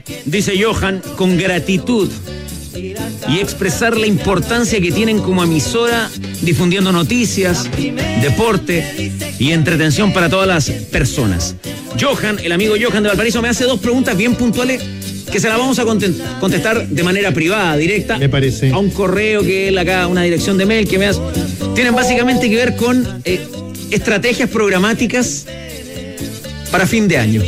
dice Johan, con gratitud y expresar la importancia que tienen como emisora difundiendo noticias, deporte y entretención para todas las personas. Johan, el amigo Johan de Valparaíso, me hace dos preguntas bien puntuales que se las vamos a contestar de manera privada, directa. Me parece. A un correo que él acá, una dirección de mail que me hace. Tienen básicamente que ver con estrategias programáticas para fin de año.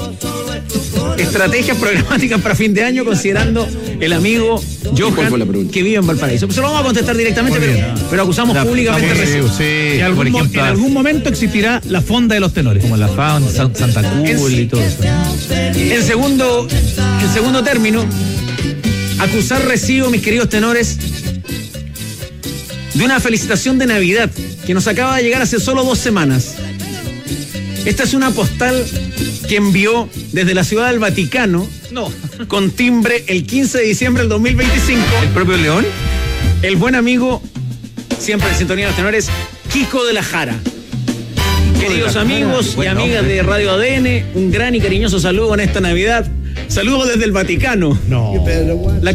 Estrategias programáticas para fin de año, considerando el amigo Johan que vive en Valparaíso. Pues se lo vamos a contestar directamente, pero acusamos públicamente. En algún momento existirá la fonda de los tenores, como la fonda Santa Cruz y todo eso. En segundo término, acusar recibo, mis queridos tenores, de una felicitación de Navidad que nos acaba de llegar hace solo 2 semanas. Esta es una postal que envió desde la Ciudad del Vaticano, con timbre, el 15 de diciembre del 2025. ¿El propio León? El buen amigo, siempre en sintonía de los tenores, Kiko de la Jara. Queridos amigos y amigas de Radio ADN, un gran y cariñoso saludo en esta Navidad. Saludos desde el Vaticano. La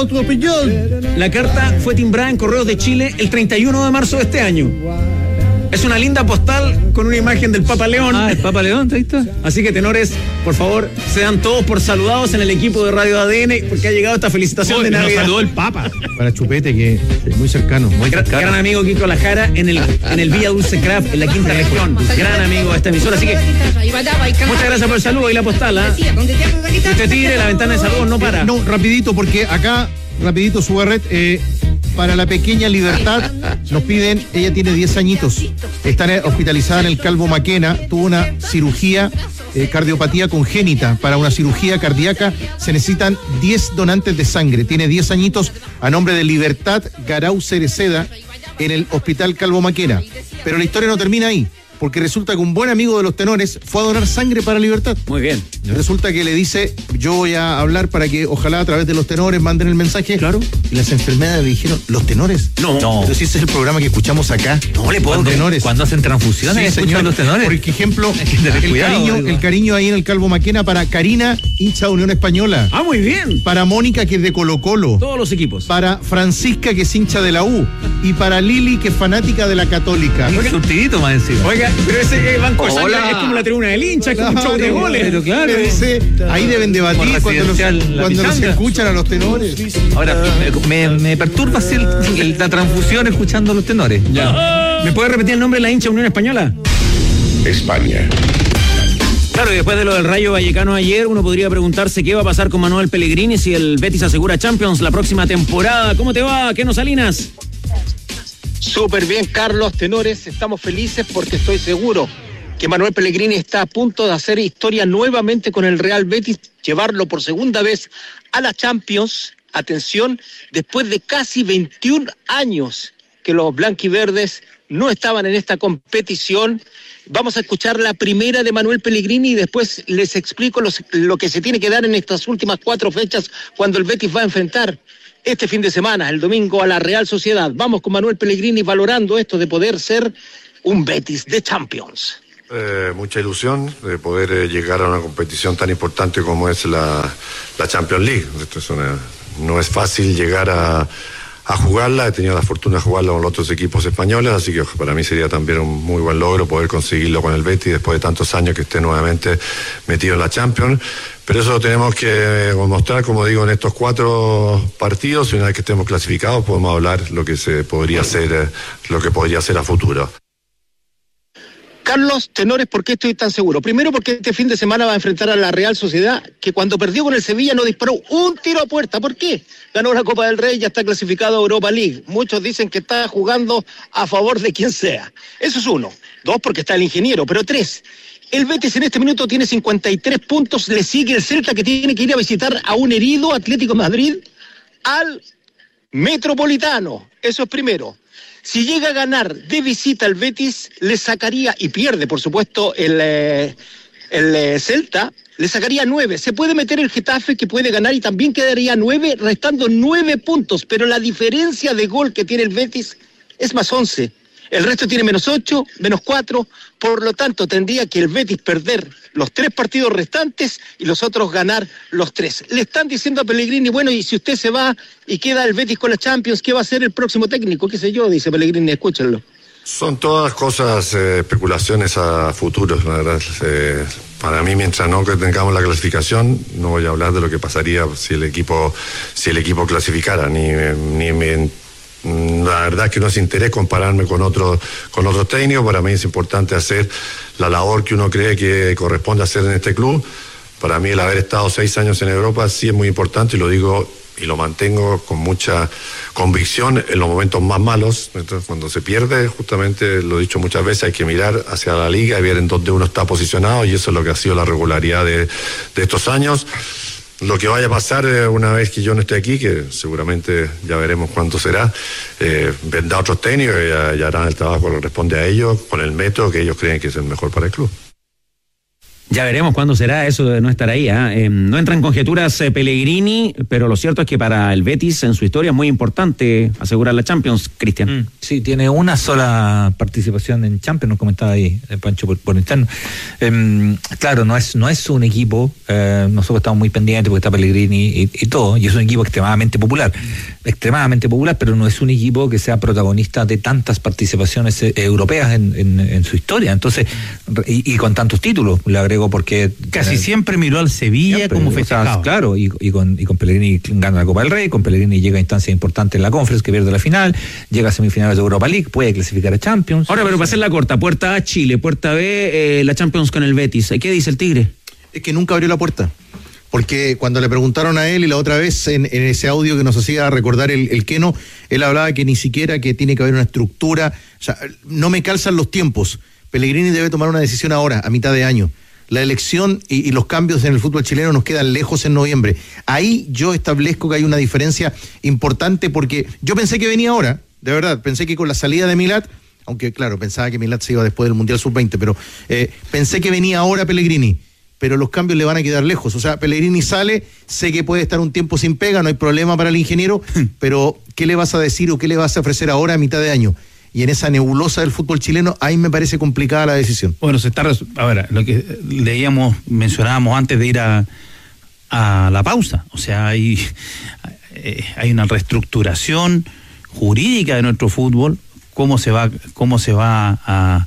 carta fue timbrada en Correos de Chile el 31 de marzo de este año. Es una linda postal con una imagen del Papa León. El Papa León, ¿ahí está? Así que, tenores, por favor, sean todos por saludados en el equipo de Radio ADN, porque ha llegado esta felicitación de Navidad. Nos saludó el Papa. Para Chupete, que es muy cercano. Gran amigo Kiko Lajara en el Villa Dulce Craft, en la quinta región. Gran amigo de esta emisora. Así que, muchas gracias por el saludo y la postal. Usted tire, la ventana de saludos no para. No, rapidito, porque acá, Subarret, para la pequeña Libertad, nos piden, ella tiene 10 añitos, está hospitalizada en el Calvo Maquena, tuvo una cirugía, cardiopatía congénita. Para una cirugía cardíaca se necesitan 10 donantes de sangre. Tiene 10 añitos, a nombre de Libertad Garau Cereceda, en el Hospital Calvo Maquena. Pero la historia no termina ahí, porque resulta que un buen amigo de los tenores fue a donar sangre para Libertad. Muy bien. Resulta que le dice, yo voy a hablar para que ojalá a través de los tenores manden el mensaje. Claro. Y las enfermeras le dijeron, ¿los tenores? No. Entonces ese es el programa que escuchamos acá. No le puedo. Tenores. Cuando hacen transfusiones, sí, señor, los tenores. Por ejemplo, el cariño ahí en el Calvo Maquena para Karina, hincha de Unión Española. Ah, muy bien. Para Mónica, que es de Colo-Colo. Todos los equipos. Para Francisca, que es hincha de la U. Y para Lili, que es fanática de la Católica. Un surtidito más encima. Oiga, pero ese banco de sangre es como la tribuna del hincha, es como un show de goles. Pero claro. Ahí deben debatir cuando nos escuchan a los tenores. Ahora, me perturba así la transfusión escuchando a los tenores. Ya. ¿Me puede repetir el nombre de la hincha Unión Española? España. Claro, y después de lo del Rayo Vallecano ayer, uno podría preguntarse qué va a pasar con Manuel Pellegrini si el Betis asegura Champions la próxima temporada. ¿Cómo te va? ¿Qué nos Salinas? Súper bien, Carlos, tenores, estamos felices porque estoy seguro que Manuel Pellegrini está a punto de hacer historia nuevamente con el Real Betis, llevarlo por segunda vez a la Champions, atención, después de casi 21 años que los blanquiverdes no estaban en esta competición. Vamos a escuchar la primera de Manuel Pellegrini y después les explico lo que se tiene que dar en estas últimas 4 fechas cuando el Betis va a enfrentar este fin de semana, el domingo, a la Real Sociedad. Vamos con Manuel Pellegrini valorando esto de poder ser un Betis de Champions. Mucha ilusión de poder llegar a una competición tan importante como es la Champions League. Esto no es fácil llegar a jugarla. He tenido la fortuna de jugarla con los otros equipos españoles, así que para mí sería también un muy buen logro poder conseguirlo con el Betis después de tantos años que esté nuevamente metido en la Champions. Pero eso lo tenemos que demostrar, como digo, en estos 4 partidos, y una vez que estemos clasificados podemos hablar lo que podría hacer a futuro. Carlos, tenores, ¿por qué estoy tan seguro? Primero, porque este fin de semana va a enfrentar a la Real Sociedad, que cuando perdió con el Sevilla no disparó un tiro a puerta. ¿Por qué? Ganó la Copa del Rey, ya está clasificado a Europa League. Muchos dicen que está jugando a favor de quien sea. Eso es 1. 2, porque está el ingeniero. Pero 3, el Betis en este minuto tiene 53 puntos. Le sigue el Celta, que tiene que ir a visitar a un herido Atlético Madrid al Metropolitano. Eso es primero. Si llega a ganar de visita el Betis, le sacaría, y pierde por supuesto el Celta, le sacaría 9. Se puede meter el Getafe, que puede ganar, y también quedaría 9, restando 9 puntos, pero la diferencia de gol que tiene el Betis es más 11. El resto tiene -8, -4, por lo tanto tendría que el Betis perder los 3 partidos restantes y los otros ganar los 3. Le están diciendo a Pellegrini, bueno, y si usted se va y queda el Betis con la Champions, ¿qué va a ser el próximo técnico? ¿Qué sé yo? Dice Pellegrini, escúchenlo. Son todas cosas, especulaciones a futuros, la verdad. Para mí, mientras no tengamos la clasificación, no voy a hablar de lo que pasaría si el equipo clasificara, la verdad es que no es interés compararme con otros técnicos. Para mí es importante hacer la labor que uno cree que corresponde hacer en este club. Para mí el haber estado 6 años en Europa sí es muy importante, y lo digo y lo mantengo con mucha convicción en los momentos más malos. Entonces, cuando se pierde, justamente lo he dicho muchas veces, hay que mirar hacia la liga y ver en dónde uno está posicionado, y eso es lo que ha sido la regularidad de estos años. Lo que vaya a pasar una vez que yo no esté aquí, que seguramente ya veremos cuánto será, vendrá otros técnicos y ya harán el trabajo que corresponde a ellos, con el método que ellos creen que es el mejor para el club. Ya veremos cuándo será eso de no estar ahí. No entran conjeturas Pellegrini, pero lo cierto es que para el Betis en su historia es muy importante asegurar la Champions, Cristian. Sí, tiene una sola participación en Champions, nos comentaba ahí Pancho por interno. Claro, no es un equipo, nosotros estamos muy pendientes porque está Pellegrini y todo, y es un equipo extremadamente popular, pero no es un equipo que sea protagonista de tantas participaciones europeas en su historia. Entonces, y con tantos títulos, le agrego, porque casi siempre miró al Sevilla como festejado. Claro, y con Pellegrini gana la Copa del Rey, con Pellegrini llega a instancias importantes en la Conference, que pierde la final, llega a semifinales de Europa League, puede clasificar a Champions. Ahora, pero para hacer la corta, puerta A Chile, puerta B la Champions con el Betis. ¿Qué dice el Tigre? Es que nunca abrió la puerta. Porque cuando le preguntaron a él, y la otra vez en ese audio que nos hacía recordar el Keno, él hablaba que ni siquiera que tiene que haber una estructura. O sea, no me calzan los tiempos. Pellegrini debe tomar una decisión ahora, a mitad de año. La elección y los cambios en el fútbol chileno nos quedan lejos en noviembre. Ahí yo establezco que hay una diferencia importante, porque yo pensé que venía ahora, de verdad, pensé que con la salida de Milat, aunque claro, pensaba que Milat se iba después del Mundial Sub-20, pero pensé que venía ahora Pellegrini, pero los cambios le van a quedar lejos. O sea, Pellegrini sale, sé que puede estar un tiempo sin pega, no hay problema para el ingeniero, pero ¿qué le vas a decir o qué le vas a ofrecer ahora a mitad de año? Y en esa nebulosa del fútbol chileno, ahí me parece complicada la decisión. Bueno, ahora, lo que mencionábamos antes de ir a la pausa, o sea, hay una reestructuración jurídica de nuestro fútbol, cómo se va a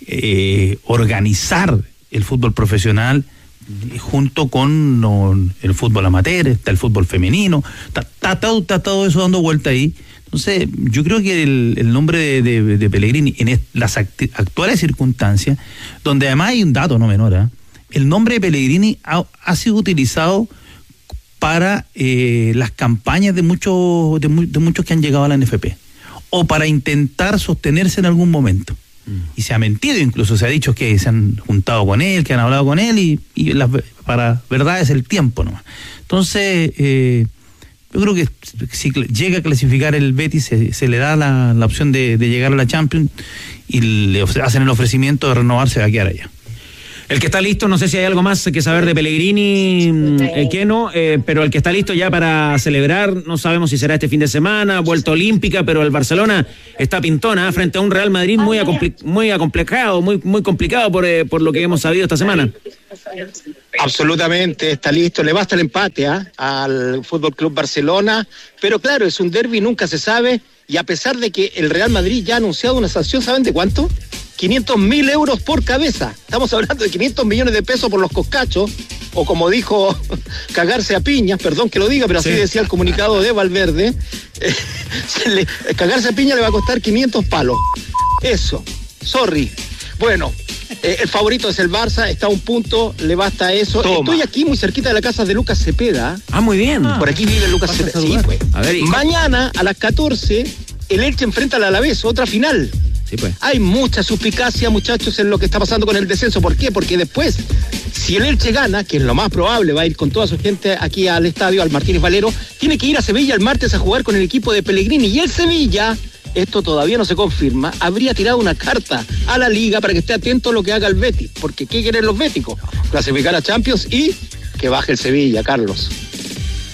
organizar el fútbol profesional junto con el fútbol amateur, está el fútbol femenino, está todo eso dando vuelta ahí. Entonces, yo creo que el nombre de Pellegrini en las actuales circunstancias, donde además hay un dato no menor, el nombre de Pellegrini ha sido utilizado para las campañas de muchos que han llegado a la NFP, o para intentar sostenerse en algún momento. Y se ha mentido, incluso se ha dicho que se han juntado con él, que han hablado con él, y para verdad es el tiempo nomás. Entonces, yo creo que si llega a clasificar el Betis, se le da la opción de llegar a la Champions, y le hacen el ofrecimiento de renovarse, va a quedar allá. El que está listo, no sé si hay algo más que saber de Pellegrini, Keno, pero el que está listo ya para celebrar, no sabemos si será este fin de semana, vuelta olímpica, pero el Barcelona está pintona frente a un Real Madrid muy acomplejado, muy complicado por lo que hemos sabido esta semana. Absolutamente, está listo, le basta el empate al Fútbol Club Barcelona, pero claro, es un derbi, nunca se sabe, y a pesar de que el Real Madrid ya ha anunciado una sanción, ¿saben de cuánto? 500.000 euros por cabeza. Estamos hablando de 500 millones de pesos por los coscachos, o como dijo, cagarse a piñas, perdón que lo diga, pero así decía el comunicado de Valverde. Cagarse a piña le va a costar 500 palos. Eso, sorry. Bueno, el favorito es el Barça, está a un punto, le basta eso. Toma. Estoy aquí muy cerquita de la casa de Lucas Cepeda. Muy bien. Por aquí vive Lucas Cepeda. Sí, pues. A ver, mañana a las 14, el Elche enfrenta al Alavés, otra final. Sí, pues. Hay mucha suspicacia, muchachos, en lo que está pasando con el descenso. ¿Por qué? Porque después, si el Elche gana, que es lo más probable, va a ir con toda su gente aquí al estadio, al Martínez Valero, tiene que ir a Sevilla el martes a jugar con el equipo de Pellegrini. Y el Sevilla, esto todavía no se confirma, habría tirado una carta a la liga para que esté atento a lo que haga el Betis. Porque ¿qué quieren los béticos? Clasificar a Champions y que baje el Sevilla, Carlos.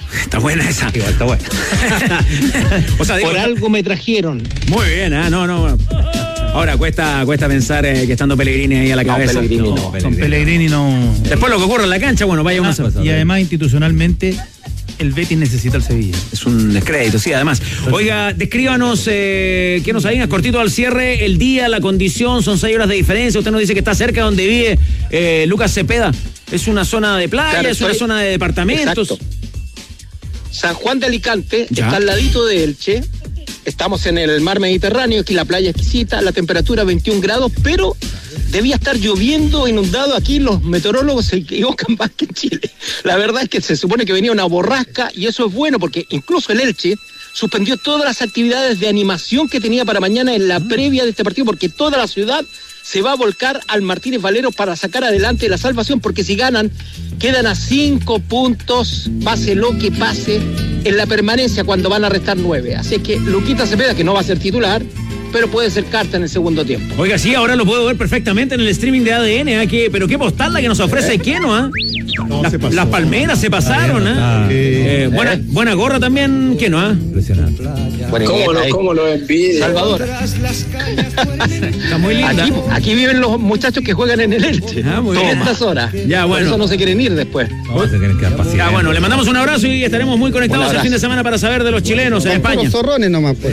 Está buena esa. Igual está buena. O sea, digo, Por algo me trajeron. muy bien, no. Ahora cuesta pensar que estando Pellegrini ahí a la cabeza. Pellegrini no. Con Pellegrini no. Después lo que ocurre en la cancha, bueno, vaya uno a saber. Y además, institucionalmente, el Betis necesita el Sevilla. Es un descrédito, sí, además. Oiga, descríbanos, ¿qué nos hay? Cortito al cierre, el día, la condición, son 6 horas de diferencia. Usted nos dice que está cerca donde vive Lucas Cepeda. ¿Es una zona de playa? Claro, ¿Es una zona de departamentos? Exacto. San Juan de Alicante Ya. está al ladito de Elche. Estamos en el mar Mediterráneo, aquí la playa exquisita, la temperatura 21 grados, pero debía estar lloviendo, inundado. Aquí los meteorólogos se equivocan más que en Chile. La verdad es que se supone que venía una borrasca y eso es bueno porque incluso el Elche suspendió todas las actividades de animación que tenía para mañana en la previa de este partido porque toda la ciudad se va a volcar al Martínez Valero para sacar adelante la salvación, porque si ganan, quedan a 5 puntos, pase lo que pase, en la permanencia cuando van a restar 9. Así es que Luquita Cepeda, que no va a ser titular, pero puede ser carta en el segundo tiempo. Oiga, sí, ahora lo puedo ver perfectamente en el streaming de ADN, pero qué postal la que nos ofrece Keno, ¿ah? No, se pasó. Las palmeras se pasaron, ¿ah? Buena gorra también, Keno, ¿ah? Impresionante. ¿Cómo lo envidia? Salvador. Está muy linda. Aquí viven los muchachos que juegan en el Elche. Muy todas bien. estas horas. Ya, bueno. Por eso no se quieren ir después. No, se tienen que dar paciencia. Ya, bueno, le mandamos un abrazo y estaremos muy conectados el fin de semana para saber de los chilenos en España. zorrones nomás, pues.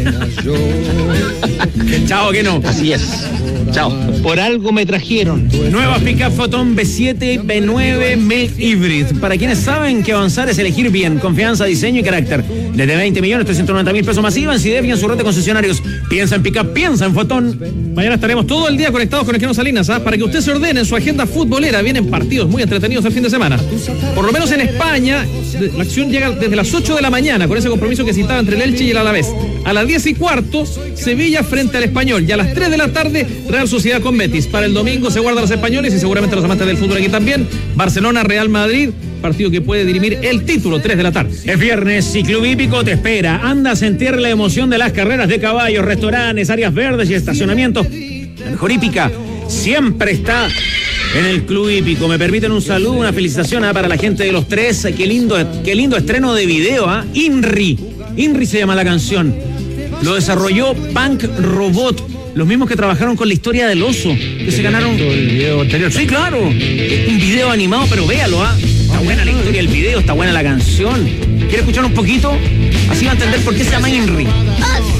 Chao, Keno. Así es. Chao. Por algo me trajeron. Nueva pickup Photon B7 B9 Mil Hybrid. Para quienes saben que avanzar es elegir bien, confianza, diseño y carácter. Desde 20.390.000 pesos masiva en CIDEP y en su red de concesionarios. Piensa en pickup, piensa en Photon. Mañana estaremos todo el día conectados con Esqueno Salinas, ¿ah? Para que usted se ordene en su agenda futbolera. Vienen partidos muy entretenidos el fin de semana. Por lo menos en España, la acción llega desde las 8 de la mañana, con ese compromiso que citaba entre el Elche y el Alavés. A las 10:15, Sevilla frente al Español. Y a las 3 de la tarde, Real Sociedad con Betis. Para el domingo se guardan los españoles y seguramente los amantes del fútbol aquí también. Barcelona, Real Madrid, partido que puede dirimir el título, 3 de la tarde. Es viernes y Club Hípico te espera. Anda a sentir la emoción de las carreras de caballos, restaurantes, áreas verdes y estacionamientos. La mejor hípica siempre está en el Club Hípico. Me permiten un saludo, una felicitación para la gente de Los Tres. Qué lindo estreno de video, ¿ah? Inri se llama la canción. Lo desarrolló Punk Robot, los mismos que trabajaron con la historia del oso, que se ganaron El video anterior. Sí, claro. Es un video animado, pero véalo, ¿ah? Está buena la historia del video, está buena la canción. ¿Quiere escuchar un poquito? Así va a entender por qué se llama Inri.